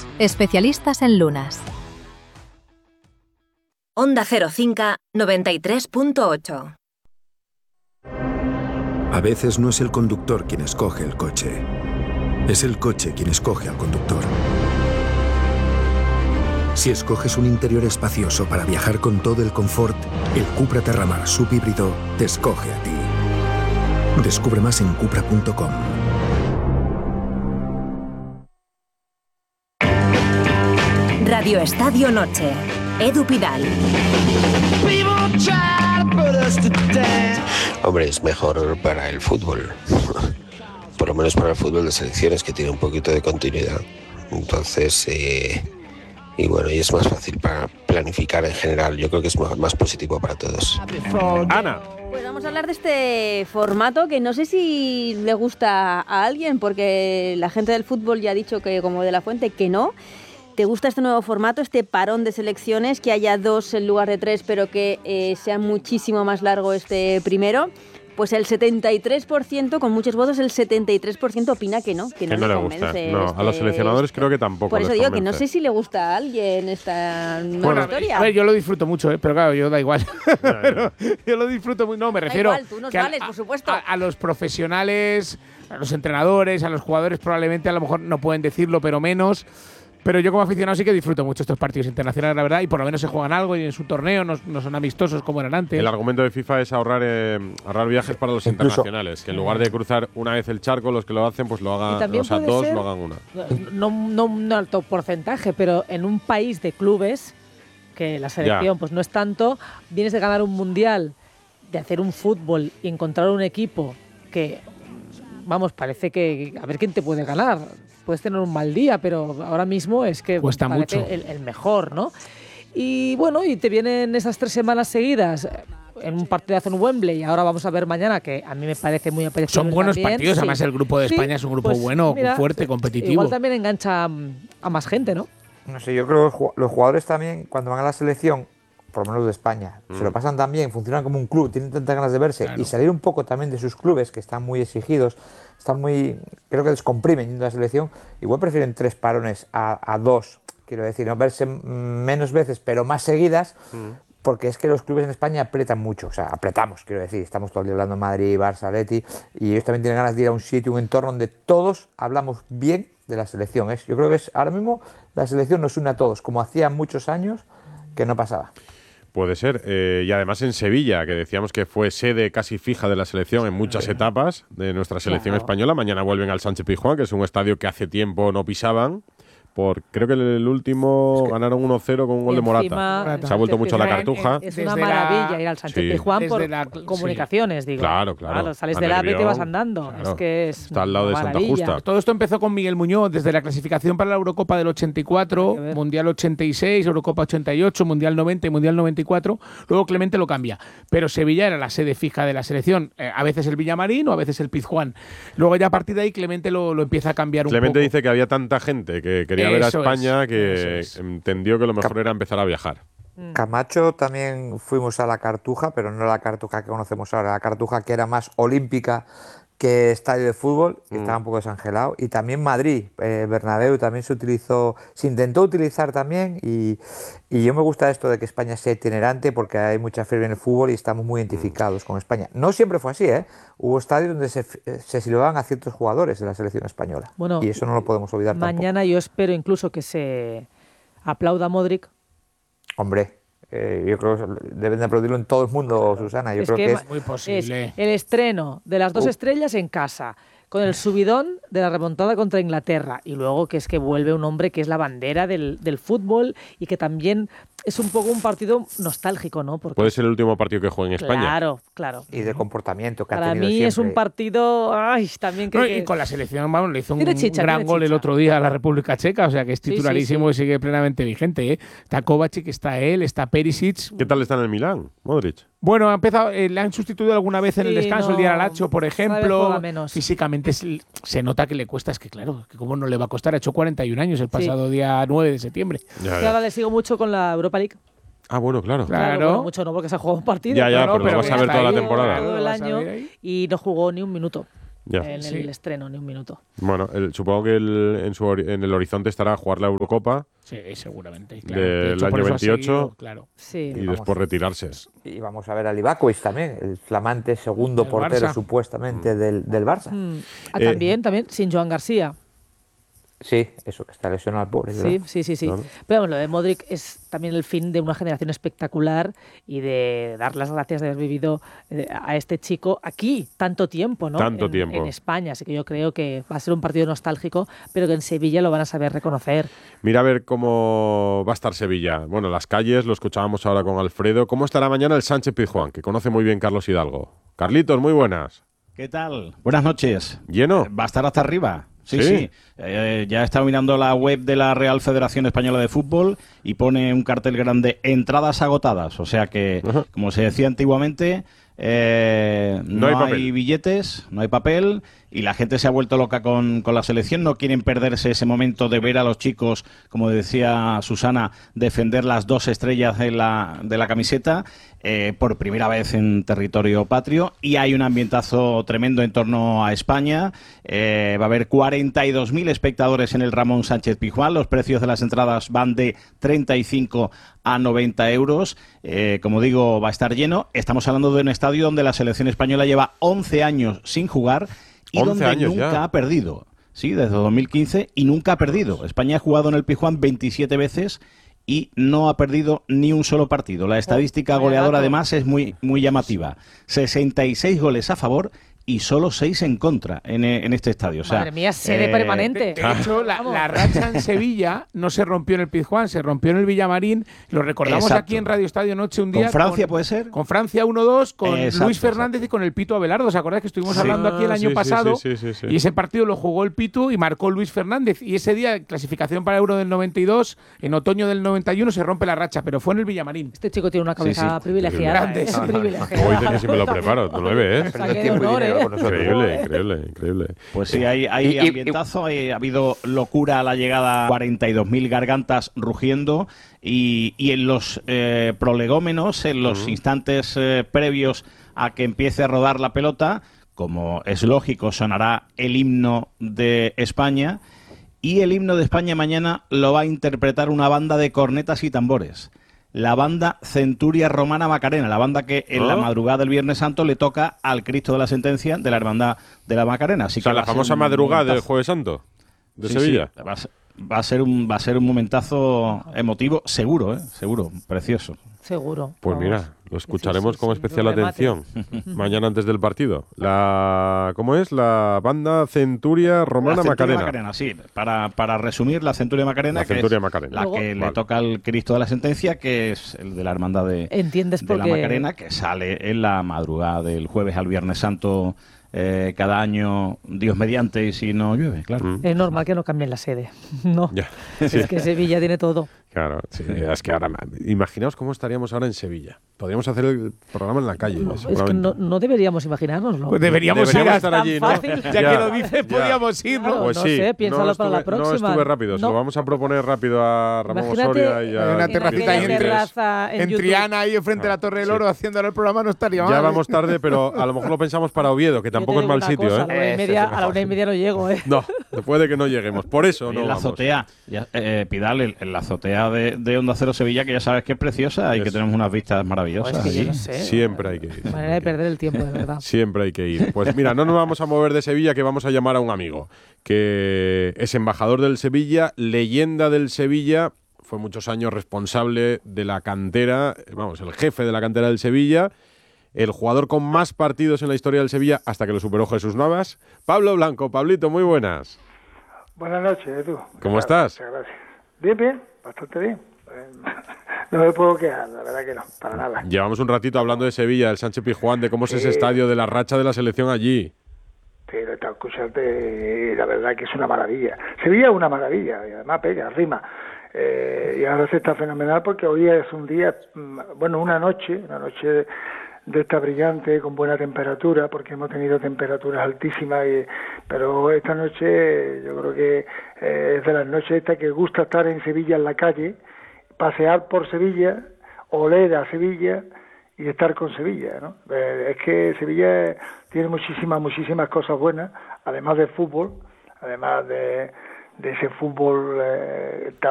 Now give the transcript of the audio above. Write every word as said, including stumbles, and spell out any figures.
Especialistas en lunas. Onda Cero cinco, noventa y tres punto ocho. A veces no es el conductor quien escoge el coche. Es el coche quien escoge al conductor. Si escoges un interior espacioso para viajar con todo el confort, el Cupra Terramar subhíbrido te escoge a ti. Descubre más en cupra punto com. Radio Estadio Noche. Edu Pidal. Hombre, es mejor para el fútbol. Por lo menos para el fútbol de selecciones, que tiene un poquito de continuidad. Entonces, eh, y bueno, y es más fácil para planificar en general. Yo creo que es más, más positivo para todos. Ana. Pues vamos a hablar de este formato que no sé si le gusta a alguien, porque la gente del fútbol ya ha dicho que, como de la Fuente, que no. ¿Te gusta este nuevo formato, este parón de selecciones, que haya dos en lugar de tres, pero que eh, sea muchísimo más largo este primero? Pues el setenta y tres por ciento, con muchos votos, el setenta y tres por ciento opina que no, que no, que no le le convence. gusta. No, este, a los seleccionadores este. creo que tampoco. Por eso les digo convence. que no sé si le gusta a alguien esta nueva Bueno, historia. a ver, yo lo disfruto mucho, ¿eh? Pero claro, yo da igual. Pero yo lo disfruto muy. No, me Da refiero. igual, tú nos que a- vales, por supuesto. A, a los profesionales, a los entrenadores, a los jugadores, probablemente a lo mejor no pueden decirlo, pero menos. Pero yo como aficionado sí que disfruto mucho estos partidos internacionales, la verdad, y por lo menos se juegan algo y en su torneo no, no son amistosos como eran antes. El argumento de FIFA es ahorrar eh, ahorrar viajes para los Incluso- internacionales, que en lugar de cruzar una vez el charco, los que lo hacen, pues lo Y hagan, también o sea, puede dos ser- lo hagan una. No, no un alto porcentaje, pero en un país de clubes, que la selección Ya. pues no es tanto, vienes de ganar un mundial, de hacer un fútbol y encontrar un equipo que, vamos, parece que a ver quién te puede ganar. Puedes tener un mal día, pero ahora mismo es que Cuesta parece mucho. El, el mejor, ¿no? Y bueno, y te vienen esas tres semanas seguidas eh, en un partidazo en Wembley, y ahora vamos a ver mañana, que a mí me parece muy apetecible. Son buenos también. partidos, Sí. además el grupo de Sí, España es un grupo pues, bueno, mira, fuerte, competitivo. Igual también engancha mm, a más gente, ¿no? No sé, yo creo que los ju- los jugadores también, cuando van a la selección, por lo menos de España, Mm. se lo pasan tan bien, funcionan como un club, tienen tantas ganas de verse Claro. y salir un poco también de sus clubes, que están muy exigidos, están muy, creo que descomprimen yendo a la selección. Igual prefieren tres parones a, a dos, quiero decir, no verse mm, menos veces, pero más seguidas, porque es que los clubes en España apretan mucho, o sea, apretamos, quiero decir, estamos todo el día hablando de Madrid, Barça, Atleti, y ellos también tienen ganas de ir a un sitio, un entorno donde todos hablamos bien de la selección. ¿eh? Yo creo que es, ahora mismo la selección nos une a todos, como hacía muchos años que no pasaba. Puede ser. Eh, y además en Sevilla, que decíamos que fue sede casi fija de la selección en muchas etapas de nuestra selección Claro. española. Mañana vuelven al Sánchez Pizjuán, que es un estadio que hace tiempo no pisaban. Por, creo que el último ganaron uno cero con un gol Y de Morata. encima, Se ha vuelto mucho la Pizjuán cartuja. Es Desde una la- maravilla ir al Sánchez Sí. Pizjuán por Desde la- comunicaciones, digo. Claro, claro. Sales A del AVE y te Nervión, vas andando. claro. Es que es Está al lado de una Santa maravilla. Justa. Todo esto empezó con Miguel Muñoz, desde la clasificación para la Eurocopa del ochenta y cuatro, Hay que ver. Mundial ochenta y seis, Eurocopa ochenta y ocho, Mundial noventa y Mundial noventa y cuatro. Luego Clemente lo cambia. Pero Sevilla era la sede fija de la selección. Eh, a veces el Villamarín o a veces el Pizjuán. Luego ya a partir de ahí Clemente lo, lo empieza a cambiar un Clemente poco. dice que había tanta gente que quería ver a Eso España es, que eso es. entendió que lo mejor era empezar a viajar. Camacho también fuimos a la Cartuja, pero no la Cartuja que conocemos ahora, la Cartuja que era más olímpica que estadio de fútbol, que estaba un poco desangelado. Y también Madrid, eh, Bernabéu también se utilizó, se intentó utilizar también, y, y yo me gusta esto de que España sea itinerante porque hay mucha fiebre en el fútbol y estamos muy identificados con España. No siempre fue así, ¿eh? Hubo estadios donde se, se silbaban a ciertos jugadores de la selección española. Bueno, y eso no lo podemos olvidar Mañana yo espero incluso que se aplauda a Modric. tampoco. Hombre, eh, yo creo que deben de aplaudirlo en todo el mundo, Susana. Yo Es creo que que, ma- es... Muy posible. Es el estreno de las dos Uh. estrellas en casa, con el subidón de la remontada contra Inglaterra, y luego que es que vuelve un hombre que es la bandera del, del fútbol y que también es un poco un partido nostálgico, ¿no? Porque Puede ser el último partido que juegue en España. Claro, claro. y de comportamiento que ha Para tenido mí es un siempre. partido, ay, también que, No, que- y con la selección, vamos, le hizo un Tiene chicha, gran tiene gol el chicha. otro día a la República Checa, o sea que es Sí, sí, titularísimo sí. y sigue plenamente vigente. ¿eh? Está Kovacic, está él, está Perisic. ¿Qué tal está en el Milán, Modric? Bueno, ha empezado, eh, le han sustituido alguna vez en el Sí, descanso, no, el día al Lazio, por cada vez ejemplo. juega menos. Físicamente se, se nota que le cuesta, es que claro, que cómo no le va a costar, ha hecho cuarenta y un años el pasado día nueve de septiembre. Ya, que ya. ahora le sigo mucho con la Europa League. Ah, bueno, claro. Claro. bueno, mucho no, porque se ha jugado un partido. Ya, ya, No, pero lo vas a ver está toda la ahí, temporada. todo el Lo vas a año ver ahí. y no jugó ni un minuto. Ya. en Sí. el estreno, ni un minuto. Bueno, el- supongo que el- en, su, ori- en el horizonte estará jugar la Eurocopa Sí, seguramente. Claro. del De hecho, por año eso ha veintiocho seguido, claro. Sí. y vamos. después retirarse. Y vamos a ver a Livakovic también, el flamante segundo Del portero Barça. supuestamente del, del Barça. Mm. Ah, Eh, también, también, sin Joan García. Sí, eso, que está lesionado el pobre. Sí, ¿verdad? sí, sí, sí. Claro. Pero bueno, lo de Modric es también el fin de una generación espectacular y de dar las gracias de haber vivido eh, a este chico aquí tanto tiempo, ¿no? Tanto en, tiempo. en España, así que yo creo que va a ser un partido nostálgico, pero que en Sevilla lo van a saber reconocer. Mira a ver cómo va a estar Sevilla. Bueno, las calles, lo escuchábamos ahora con Alfredo. ¿Cómo estará mañana el Sánchez Pizjuán, que conoce muy bien Carlos Hidalgo? Carlitos, muy buenas. ¿Qué tal? Buenas noches. ¿Lleno? Va a estar hasta arriba. Sí, Sí. sí. Eh, ya he estado mirando la web de la Real Federación Española de Fútbol y pone un cartel grande, entradas agotadas. O sea que, Ajá. como se decía antiguamente, eh, No no, hay hay, papel. billetes, no hay papel y la gente se ha vuelto loca con, con la selección. No quieren perderse ese momento de ver a los chicos, como decía Susana, defender las dos estrellas de la, de la camiseta eh, por primera vez en territorio patrio. Y hay un ambientazo tremendo en torno a España. Eh, va a haber cuarenta y dos mil espectadores en el Ramón Sánchez Pizjuán. Los precios de las entradas van de treinta y cinco a noventa euros. Eh, como digo, va a estar lleno. Estamos hablando de un estadio donde la selección española lleva once años sin jugar y once donde años nunca ya. ha perdido. Sí, desde dos mil quince y nunca ha perdido. España ha jugado en el Pizjuán veintisiete veces y no ha perdido ni un solo partido. La estadística vaya goleadora dato. además es muy, muy llamativa. sesenta y seis goles a favor y solo seis en contra en, eh, en este estadio. O sea, Madre mía, sede eh, permanente. De, de hecho, la, Vamos. la racha en Sevilla no se rompió en el Pizjuán, se rompió en el Villamarín. Lo recordamos Exacto. aquí en Radio Estadio Noche un día. ¿Con Francia puede ser? Con Francia uno dos, con Exacto, Luis Fernández exacto. y con el Pito Abelardo. ¿Os acordáis que estuvimos Sí. hablando aquí el Ah, año sí, sí, pasado? sí, sí, sí, sí. Y ese partido lo jugó el Pito y marcó Luis Fernández. Y ese día, clasificación para Euro del noventa y dos, en otoño del noventa y uno se rompe la racha, pero fue en el Villamarín. Este chico tiene una cabeza Sí, sí. privilegiada. Grande, ¿eh? sí. Privilegiada. Como dice que si me lo preparo, tú lo ves, ¿eh? O sea, qué Tiempo y honor, dinero ¿eh? con nosotros. Increíble, increíble, increíble. Pues sí, hay, hay Y- y- ambientazo, hay- ha habido locura a la llegada, cuarenta y dos mil gargantas rugiendo y, y en los eh, prolegómenos, en los instantes eh, previos a que empiece a rodar la pelota, como es lógico, sonará el himno de España y el himno de España mañana lo va a interpretar una banda de cornetas y tambores. La banda Centuria Romana Macarena, la banda que en la ¿Oh? madrugada del Viernes Santo le toca al Cristo de la Sentencia de la Hermandad de la Macarena. Así O sea, que la va a ser famosa un madrugada del momentazo. Jueves Santo de Sí, Sevilla. sí, va, a ser, va a ser un va a ser un momentazo emotivo, seguro, ¿eh? Seguro, precioso. Seguro. Pues vamos. mira, lo escucharemos Sí, sí, con sí, especial no remate. atención mañana antes del partido. La ¿cómo es? La banda Centuria Romana La Centuria Macarena. Macarena, sí. Para, para resumir, la Centuria Macarena, La que Centuria es Macarena. la Luego- que le Vale. toca al Cristo de la Sentencia, que es el de la Hermandad de, Entiendes de por la qué. Macarena, que sale en la madrugada del jueves al Viernes Santo eh, cada año, Dios mediante, y si no llueve, claro. Mm. Es normal que no cambien la sede. No. Ya. Es que Sevilla tiene todo. Claro, sí, es que ahora, imaginaos cómo estaríamos ahora en Sevilla. Podríamos hacer el programa en la calle. Es que seguramente. no, no deberíamos imaginárnoslo. Pues deberíamos, Deberíamos ir a estar tan allí, ¿no? fácil. Ya, que lo dices, podíamos ir, ¿no? Claro. Pues no sí, sé, piénsalo no para la estuve- No próxima. estuve rápido, se No. lo vamos a proponer rápido a Ramón Imagínate, Osoria y a Hay una en terracita aquella ahí en terraza en En YouTube. Triana, ahí enfrente de la Torre del Sí. Oro, haciendo ahora el programa, no estaría mal. Ya ¿eh? vamos tarde, pero a lo mejor lo pensamos para Oviedo, que Yo te tampoco es digo mal una sitio, cosa, ¿eh? A la una y Eso media, es a la mejor. una y media no llego, ¿eh? No, puede que no lleguemos. Por eso Oye, no en la vamos. azotea, ya, eh, Pidal, en, en la azotea de, de Onda Cero Sevilla, que ya sabes que es preciosa y que Eso. tenemos unas vistas maravillosas. Pues es que yo allí. no sé. Siempre hay que ir. Manera de perder el tiempo, de verdad. Siempre hay que ir. Pues mira, no nos vamos a mover de Sevilla, que vamos a llamar a un amigo que es embajador del Sevilla, leyenda del Sevilla, fue muchos años responsable de la cantera, vamos, el jefe de la cantera del Sevilla, el jugador con más partidos en la historia del Sevilla hasta que lo superó Jesús Navas. Pablo Blanco. Pablito, muy buenas. Buenas noches, Edu. ¿Cómo Muchas estás? Muchas gracias. Bien, bien, bastante bien. Eh, No me puedo quejar, la verdad que no, para nada. Llevamos un ratito hablando de Sevilla, del Sánchez Pizjuán, de cómo es ese estadio, de la racha de la selección allí. Pero está escucharte, la verdad que es una maravilla. Sevilla es una maravilla, y además pega, rima. Eh, y ahora se está fenomenal porque hoy es un día, mm, bueno, una noche, una noche de, de esta brillante, con buena temperatura, porque hemos tenido temperaturas altísimas, y, pero esta noche yo creo que eh, es de las noches estas que gusta estar en Sevilla en la calle, pasear por Sevilla, oler a Sevilla y estar con Sevilla, ¿no? Eh, es que Sevilla tiene muchísimas, muchísimas cosas buenas, además del fútbol, además de, de ese fútbol eh, tan